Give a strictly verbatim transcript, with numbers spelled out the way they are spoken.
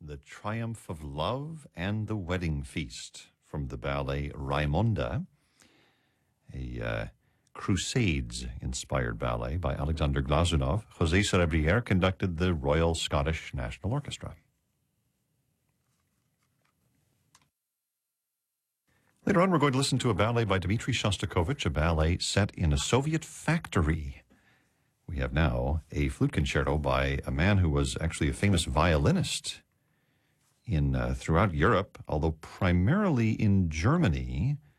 The Triumph of Love and the Wedding Feast from the ballet Raimonda, a uh, Crusades-inspired ballet by Alexander Glazunov. José Cerebriere conducted the Royal Scottish National Orchestra. Later on, we're going to listen to a ballet by Dmitri Shostakovich, a ballet set in a Soviet factory. We have now a flute concerto by a man who was actually a famous violinist in uh, throughout Europe, although primarily in Germany.